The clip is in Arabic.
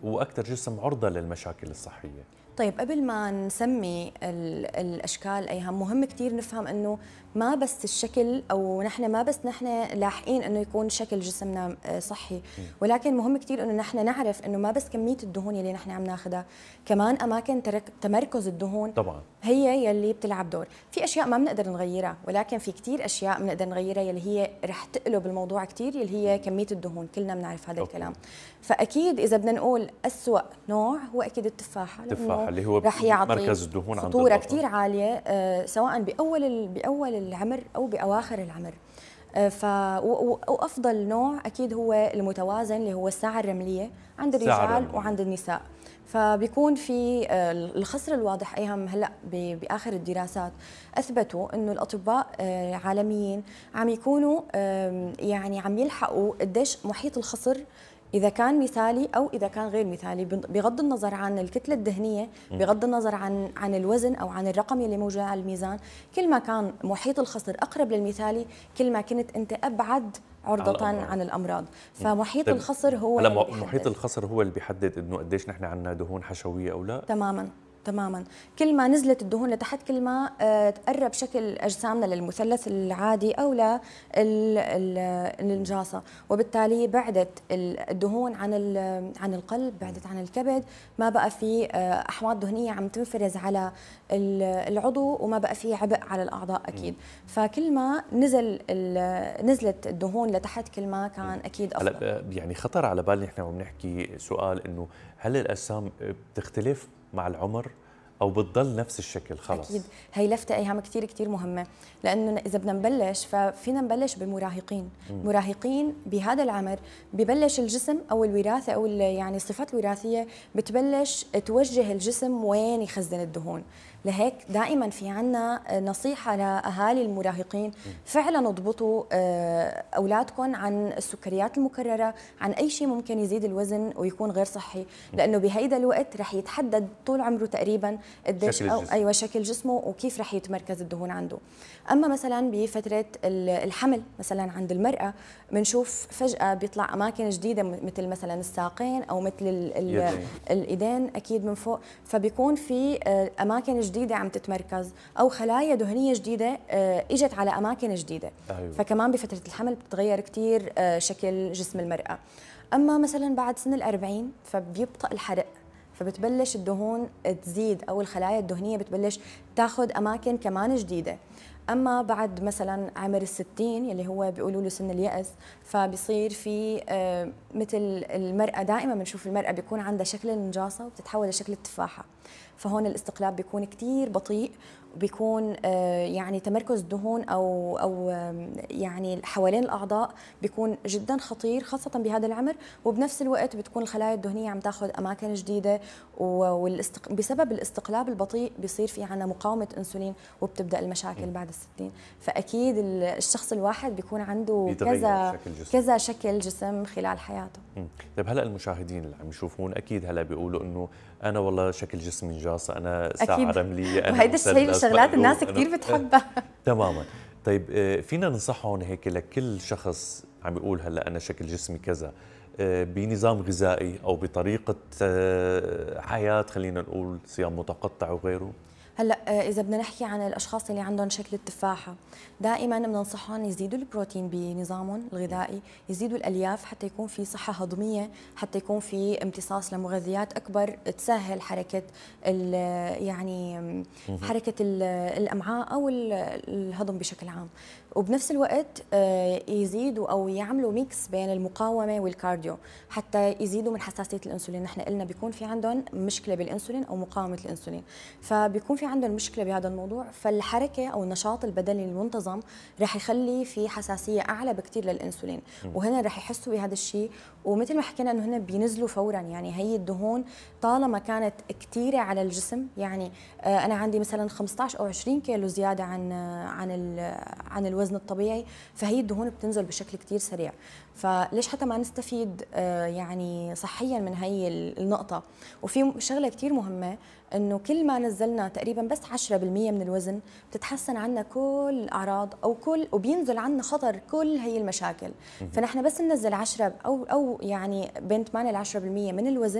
واكثر جسم عرضه للمشاكل الصحيه؟ طيب قبل ما نسمي الاشكال ايهم، مهم كثير نفهم انه ما بس الشكل، او ما بس نحن لاحقين انه يكون شكل جسمنا صحي، ولكن مهم كثير انه نحن نعرف انه ما بس كميه الدهون اللي نحن عم ناخذها، كمان اماكن تمركز الدهون طبعا هي يلي بتلعب دور. في اشياء ما بنقدر نغيرها، ولكن في كثير اشياء بنقدر نغيرها يلي هي رح تقلب الموضوع كثير، يلي هي كميه الدهون. كلنا بنعرف هذا الكلام. فاكيد اذا بدنا نقول اسوأ نوع هو اكيد التفاحه، التفاحه اللي هو رح يعطي مركز الدهون عند خطوره البطن كثير عاليه، سواء باول العمر او باواخر العمر. وافضل نوع اكيد هو المتوازن، اللي هو الساعه الرمليه عند الرجال وعند النساء. فبيكون في الخصر الواضح ايهم. هلا باخر الدراسات اثبتوا انه الاطباء عالميين عم يكونوا يعني عم يلحقوا قديش محيط الخصر، إذا كان مثالي أو إذا كان غير مثالي، بغض النظر عن الكتلة الدهنية، بغض النظر عن الوزن أو عن الرقم اللي موجود على الميزان. كل ما كان محيط الخصر أقرب للمثالي، كل ما كنت أنت أبعد عرضة عن الأمراض. فمحيط طيب الخصر هو هلا اللي محيط الخصر هو اللي بيحدد إنه قديش نحن عندنا دهون حشوية أو لا؟ تماما تماما. كل ما نزلت الدهون لتحت، كل ما تقرب شكل اجسامنا للمثلث العادي او للنجاصه، وبالتالي بعدت الدهون عن القلب، بعدت عن الكبد، ما بقى في احماض دهنيه عم تنفرز على العضو، وما بقى في عبء على الاعضاء اكيد. فكل ما نزلت الدهون لتحت، كل ما كان اكيد افضل. هلا يعني خطر على بالي نحن وعم نحكي سؤال، انه هل الاجسام بتختلف مع العمر او بتضل نفس الشكل خلص؟ اكيد هي لفته ايهم كثير كثير مهمه، لانه اذا بدنا نبلش ففينا نبلش بالمراهقين. مراهقين بهذا العمر ببلش الجسم او الوراثه او يعني الصفات الوراثيه بتبلش توجه الجسم وين يخزن الدهون. لهيك دائما في عنا نصيحه لاهالي المراهقين، فعلا اضبطوا اولادكم عن السكريات المكرره، عن اي شيء ممكن يزيد الوزن ويكون غير صحي، لانه بهيدا الوقت رح يتحدد طول عمره تقريبا قديش ايوه شكل جسمه وكيف رح يتمركز الدهون عنده. اما مثلا بفتره الحمل مثلا عند المراه، بنشوف فجاه بيطلع اماكن جديده، مثل مثلا الساقين او مثل الايدين اكيد من فوق، فبيكون في اماكن جديده عم تتمركز، او خلايا دهنيه جديده اجت على اماكن جديده. أيوة. فكمان بفتره الحمل بتتغير كثير شكل جسم المراه. اما مثلا بعد سن ال40 فبيبطأ الحرق، فبتبلش الدهون تزيد، او الخلايا الدهنيه بتبلش تاخذ اماكن كمان جديده. اما بعد مثلا عمر الستين، يلي هو بيقولوا له سن اليأس، فبصير في مثل المرأة دائما بنشوف المرأة بيكون عندها شكل النجاصة وبتتحول لشكل التفاحة. فهون الاستقلاب بيكون كتير بطيء، وبيكون يعني تمركز الدهون او يعني حوالين الاعضاء بيكون جدا خطير، خاصه بهذا العمر. وبنفس الوقت بتكون الخلايا الدهنيه عم تاخذ اماكن جديده، بسبب الاستقلاب البطيء بيصير في عنا مقاومه انسولين، وبتبدا المشاكل بعد الستين. فاكيد الشخص الواحد بيكون عنده كذا شكل جسم خلال حياته. طيب هلا المشاهدين اللي عم يشوفون اكيد هلا بيقولوا انه انا والله شكل جسمي نجاصه، انا ساعه رمليه، انا وهيدا الشيء الشغلات الناس كثير بتحبها. تماما. طيب فينا ننصحهم هيك لكل شخص عم يقول هلا انا شكل جسمي كذا، بنظام غذائي او بطريقه حياه، خلينا نقول صيام متقطع وغيره؟ هلا اذا بدنا نحكي عن الاشخاص اللي عندهم شكل التفاحه، دائما بننصحهم يزيدوا البروتين بنظامهم الغذائي، يزيدوا الالياف حتى يكون في صحه هضميه، حتى يكون في امتصاص لمغذيات اكبر تسهل حركه يعني حركه الامعاء او الهضم بشكل عام. وبنفس الوقت يزيدوا او يعملوا ميكس بين المقاومه والكارديو حتى يزيدوا من حساسيه الانسولين. نحن قلنا بيكون في عندهم مشكله بالانسولين او مقاومه الانسولين، فبيكون في عندهم مشكله بهذا الموضوع. فالحركه او النشاط البدني المنتظم رح يخلي في حساسيه اعلى بكثير للانسولين، وهنا رح يحسوا بهذا الشيء. ومثل ما حكينا انه هن بينزلوا فورا، يعني هي الدهون طالما كانت كثيره على الجسم، يعني انا عندي مثلا 15 او 20 كيلو زياده عن الوزن الطبيعي، فهي الدهون بتنزل بشكل كثير سريع. فليش حتى ما نستفيد يعني صحيا من هي النقطه. وفي شغله كثير مهمه، انه كل ما نزلنا تقريبا بس 10% من الوزن بتتحسن عنا كل الاعراض وبينزل عنا خطر كل هي المشاكل. فنحن بس ننزل 10 او يعني بين 8 ل 10% من الوزن،